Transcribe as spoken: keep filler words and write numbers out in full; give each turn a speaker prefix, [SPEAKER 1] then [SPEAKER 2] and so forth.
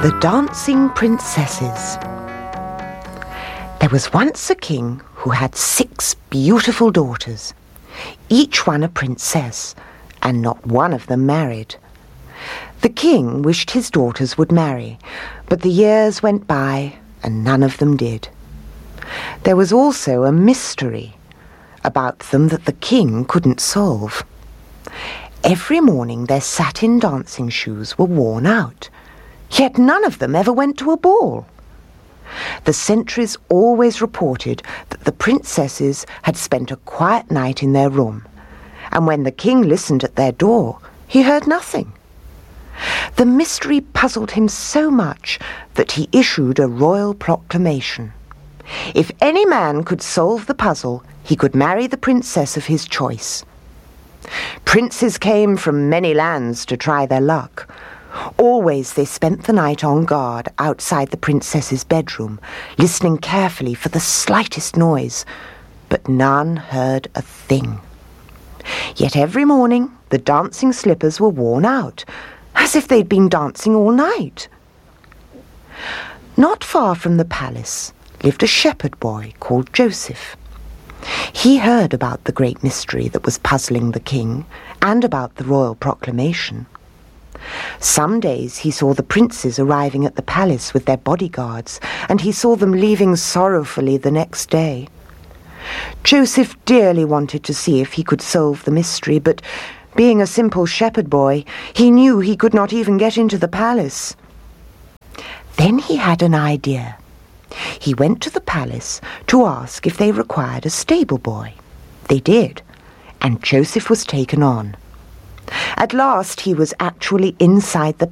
[SPEAKER 1] The Dancing Princesses. There was once a king who had six beautiful daughters, each one a princess, and not one of them married. The king wished his daughters would marry, but the years went by and none of them did. There was also a mystery about them that the king couldn't solve. Every morning their satin dancing shoes were worn out, yet none of them ever went to a ball. The sentries always reported that the princesses had spent a quiet night in their room, and when the king listened at their door, he heard nothing. The mystery puzzled him so much that he issued a royal proclamation. If any man could solve the puzzle, he could marry the princess of his choice. Princes came from many lands to try their luck. Always they spent the night on guard outside the princess's bedroom, listening carefully for the slightest noise, but none heard a thing. Yet every morning the dancing slippers were worn out, as if they'd been dancing all night. Not far from the palace lived a shepherd boy called Joseph. He heard about the great mystery that was puzzling the king and about the royal proclamation. Some days he saw the princes arriving at the palace with their bodyguards, and he saw them leaving sorrowfully the next day. Joseph dearly wanted to see if he could solve the mystery, but being a simple shepherd boy, he knew he could not even get into the palace. Then he had an idea. He went to the palace to ask if they required a stable boy. They did, and Joseph was taken on. At last he was actually inside the